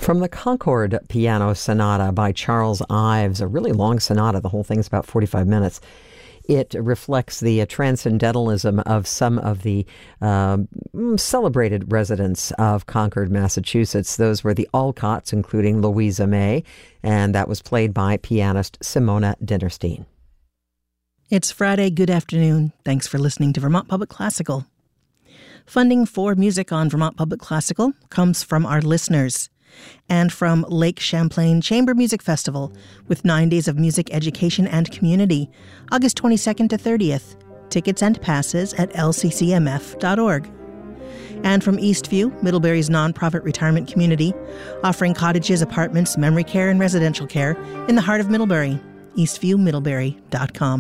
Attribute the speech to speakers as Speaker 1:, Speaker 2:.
Speaker 1: From the Concord Piano Sonata by Charles Ives, a really long sonata. The whole thing's about 45 minutes. It reflects the transcendentalism of some of the celebrated residents of Concord, Massachusetts. Those were the Alcotts, including Louisa May, and that was played by pianist Simona Dinnerstein.
Speaker 2: It's Friday. Good afternoon. Thanks for listening to Vermont Public Classical. Funding for music on Vermont Public Classical comes from our listeners and from Lake Champlain Chamber Music Festival with 9 days of music education and community, August 22nd to 30th. Tickets and passes at lccmf.org. And from Eastview, Middlebury's nonprofit retirement community, offering cottages, apartments, memory care, and residential care in the heart of Middlebury. eastviewmiddlebury.com.